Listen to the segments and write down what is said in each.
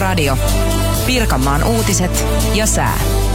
Kiekko-radio. Pirkanmaan uutiset ja sää.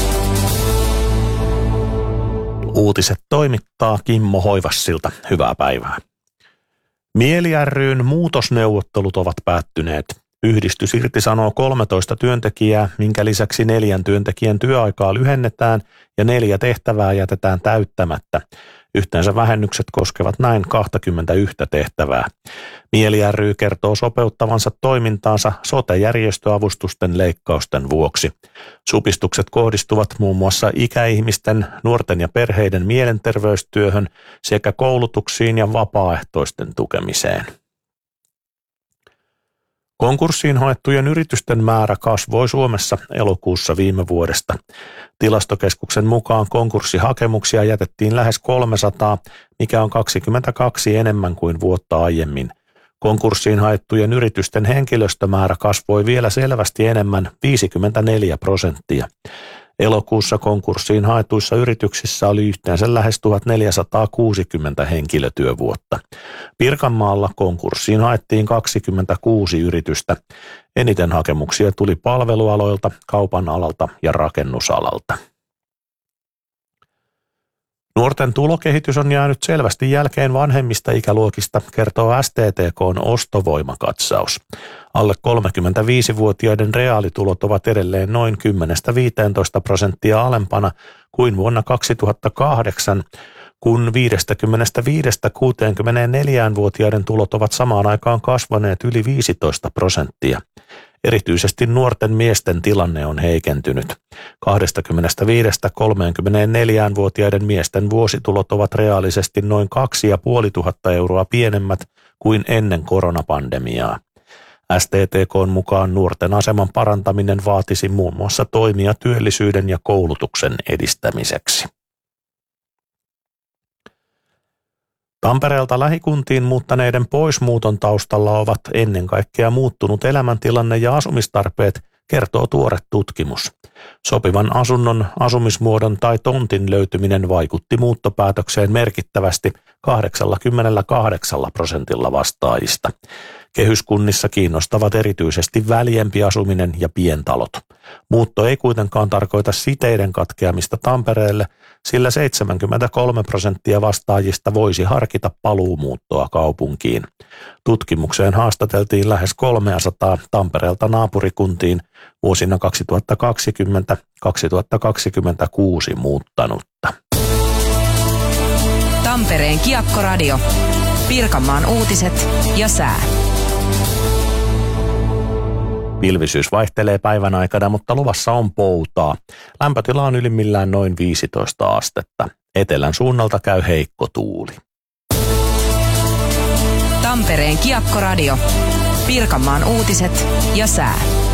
Uutiset toimittaa Kimmo Hoivassilta. Hyvää päivää. Mieli ry:n muutosneuvottelut ovat päättyneet. Yhdistys irtisanoo 13 työntekijää, minkä lisäksi 4 työntekijän työaikaa lyhennetään ja 4 tehtävää jätetään täyttämättä. Yhteensä vähennykset koskevat näin 21 tehtävää. Mieli ry kertoo sopeuttavansa toimintaansa sote-järjestöavustusten leikkausten vuoksi. Supistukset kohdistuvat muun muassa ikäihmisten, nuorten ja perheiden mielenterveystyöhön sekä koulutuksiin ja vapaaehtoisten tukemiseen. Konkurssiin haettujen yritysten määrä kasvoi Suomessa elokuussa viime vuodesta. Tilastokeskuksen mukaan konkurssihakemuksia jätettiin lähes 300, mikä on 22 enemmän kuin vuotta aiemmin. Konkurssiin haettujen yritysten henkilöstömäärä kasvoi vielä selvästi enemmän, 54%. Elokuussa konkurssiin haetuissa yrityksissä oli yhteensä lähes 1460 henkilötyövuotta. Pirkanmaalla konkurssiin haettiin 26 yritystä. Eniten hakemuksia tuli palvelualoilta, kaupan alalta ja rakennusalalta. Nuorten tulokehitys on jäänyt selvästi jälkeen vanhemmista ikäluokista, kertoo STTK:n ostovoimakatsaus. Alle 35-vuotiaiden reaalitulot ovat edelleen noin 10-15% alempana kuin vuonna 2008, kun 55-64-vuotiaiden tulot ovat samaan aikaan kasvaneet yli 15%. Erityisesti nuorten miesten tilanne on heikentynyt. 25-34-vuotiaiden miesten vuositulot ovat reaalisesti noin 2500 euroa pienemmät kuin ennen koronapandemiaa. STTK:n mukaan nuorten aseman parantaminen vaatisi muun muassa toimia työllisyyden ja koulutuksen edistämiseksi. Tampereelta lähikuntiin muuttaneiden poismuuton taustalla ovat ennen kaikkea muuttunut elämäntilanne ja asumistarpeet, kertoo tuore tutkimus. Sopivan asunnon, asumismuodon tai tontin löytyminen vaikutti muuttopäätökseen merkittävästi 88% vastaajista. Kehyskunnissa kiinnostavat erityisesti väljempi asuminen ja pientalot. Muutto ei kuitenkaan tarkoita siteiden katkeamista Tampereelle, sillä 73% vastaajista voisi harkita paluumuuttoa kaupunkiin. Tutkimukseen haastateltiin lähes 300 Tampereelta naapurikuntiin vuosina 2020-2026 muuttanutta. Tampereen Kiekko-radio. Pirkanmaan uutiset ja sää. Pilvisyys vaihtelee päivän aikana, mutta luvassa on poutaa. Lämpötila on ylimmillään noin 15 astetta. Etelän suunnalta käy heikko tuuli. Tampereen Kiekko-radio. Pirkanmaan uutiset ja sää.